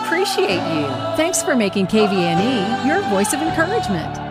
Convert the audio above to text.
appreciate you. Thanks for making KVNE your voice of encouragement.